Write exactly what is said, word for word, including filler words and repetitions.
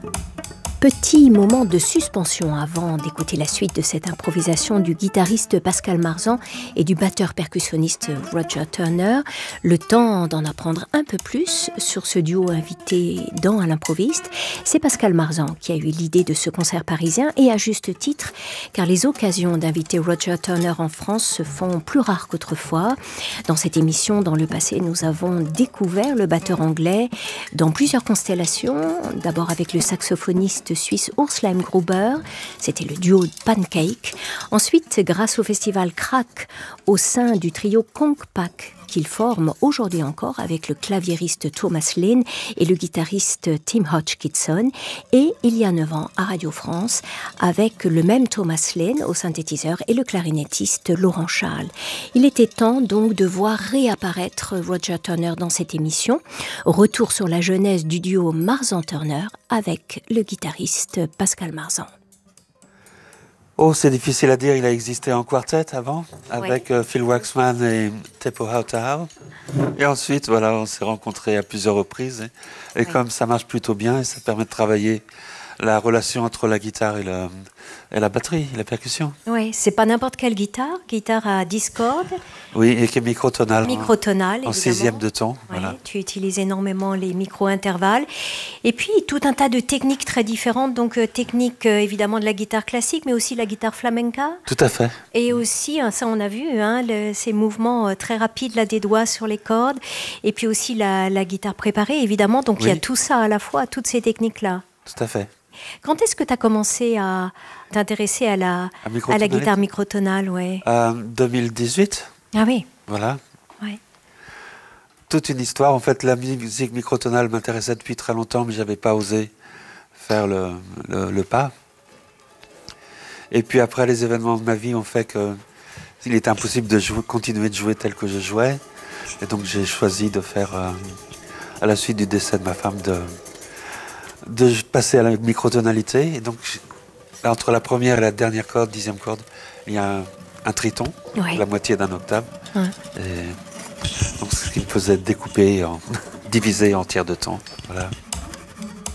Petit moment de suspension avant d'écouter la suite de cette improvisation du guitariste Pascal Marzan et du batteur percussionniste Roger Turner. Le temps d'en apprendre un peu plus sur ce duo invité dans À l'improviste. C'est Pascal Marzan qui a eu l'idée de ce concert parisien et à juste titre, car les occasions d'inviter Roger Turner en France se font plus rares qu'autrefois. Dans cette émission, dans le passé, nous avons découvert le batteur anglais dans plusieurs constellations. D'abord avec le saxophoniste suisse Urs Leimgruber, c'était le duo Pancake. Ensuite, grâce au festival Crack, au sein du trio Kongpak, qu'il forme aujourd'hui encore avec le claviériste Thomas Lane et le guitariste Tim Hodgkinson. Et il y a neuf ans à Radio France, avec le même Thomas Lane au synthétiseur et le clarinettiste Laurent Charles. Il était temps donc de voir réapparaître Roger Turner dans cette émission. Retour sur la jeunesse du duo Marzan-Turner avec le guitariste Pascal Marzan. Oh, c'est difficile à dire, il a existé en quartet avant, avec oui. euh, Phil Waxman et Teppo Hauta. Et ensuite, voilà, on s'est rencontrés à plusieurs reprises. Et, et oui. Comme ça marche plutôt bien, et ça permet de travailler la relation entre la guitare et, le, et la batterie, la percussion. Oui, c'est pas n'importe quelle guitare, guitare à dix cordes. Oui, et qui est microtonale. Microtonale, en, en sixième de ton. Oui, voilà. Tu utilises énormément les micro-intervalles. Et puis, tout un tas de techniques très différentes. Donc, euh, technique euh, évidemment de la guitare classique, mais aussi la guitare flamenca. Tout à fait. Et aussi, hein, ça on a vu, hein, le, ces mouvements euh, très rapides là, des doigts sur les cordes. Et puis aussi la, la guitare préparée, évidemment. Donc, oui. Il y a tout ça à la fois, toutes ces techniques-là. Tout à fait. Quand est-ce que tu as commencé à t'intéresser à la, à, à la guitare microtonale ouais. euh, deux mille dix-huit. Ah oui. Voilà. Ouais. Toute une histoire. En fait, la musique microtonale m'intéressait depuis très longtemps, mais je n'avais pas osé faire le, le, le pas. Et puis après, les événements de ma vie ont fait qu'il était impossible de jouer, continuer de jouer tel que je jouais. Et donc j'ai choisi de faire, euh, à la suite du décès de ma femme, de... de passer à la microtonalité. Et donc, entre la première et la dernière corde, dixième corde, il y a un, un triton, ouais. la moitié d'un octave. Ouais. Et donc, ce qui me faisait découper, en, diviser en tiers de temps. Voilà.